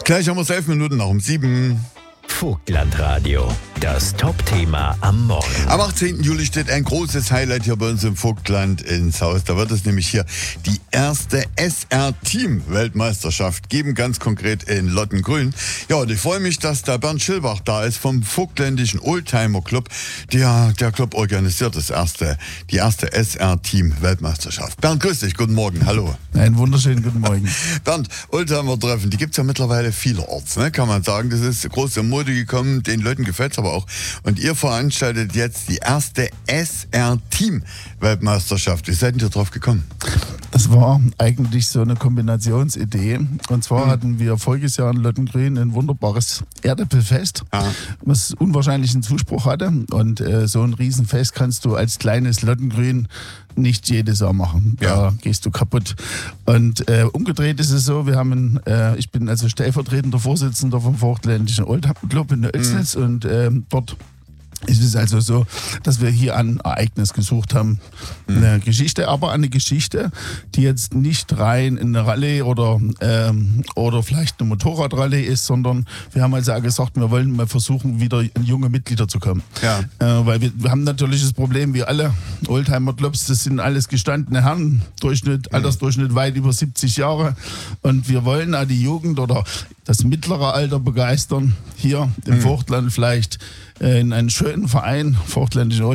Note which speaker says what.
Speaker 1: Gleich haben wir es 11 Minuten nach um 7.
Speaker 2: Vogtlandradio, das Top-Thema am Morgen.
Speaker 1: Am 18. Juli steht ein großes Highlight hier bei uns im Vogtland ins Haus. Da wird es nämlich hier die erste SR-Team-Weltmeisterschaft geben, ganz konkret in Lottengrün. Ja, und ich freue mich, dass der Bernd Schilbach da ist vom Vogtländischen Oldtimer-Club. Der Club organisiert die erste SR-Team-Weltmeisterschaft. Bernd, grüß dich, guten Morgen, hallo.
Speaker 3: Einen wunderschönen guten Morgen.
Speaker 1: Bernd, Oldtimer-Treffen, die gibt es ja mittlerweile vielerorts, ne, kann man sagen. Das ist groß in Mode gekommen, den Leuten gefällt es aber auch. Und ihr veranstaltet jetzt die erste SR-Team-Weltmeisterschaft. Wie seid ihr drauf gekommen?
Speaker 3: Das war eigentlich so eine Kombinationsidee. Und zwar hatten wir voriges Jahr in Lottengrün ein wunderbares Erdäpfelfest, was unwahrscheinlichen Zuspruch hatte. Und so ein Riesenfest kannst du als kleines Lottengrün nicht jedes Jahr machen. Da gehst du kaputt. Und umgedreht ist es so, ich bin also stellvertretender Vorsitzender vom Vogtländischen Oldtimer Club in der Oelsnitz und dort ist es also so, dass wir hier ein Ereignis gesucht haben, eine Geschichte, aber eine Geschichte, die jetzt nicht rein in eine Rallye oder vielleicht eine Motorradrallye ist, sondern wir haben also auch gesagt, wir wollen mal versuchen, wieder in junge Mitglieder zu kommen. Ja. Weil wir haben natürlich das Problem, wie alle Oldtimer-Clubs, das sind alles gestandene Herren, Altersdurchschnitt weit über 70 Jahre und wir wollen auch die Jugend oder das mittlere Alter begeistern, hier im Vogtland vielleicht in einen schönen Verein, Vogtländischen